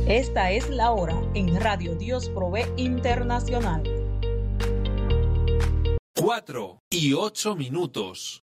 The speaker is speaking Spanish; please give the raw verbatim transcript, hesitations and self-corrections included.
Esta es la hora en Radio Dios Provee Internacional. Cuatro y ocho minutos.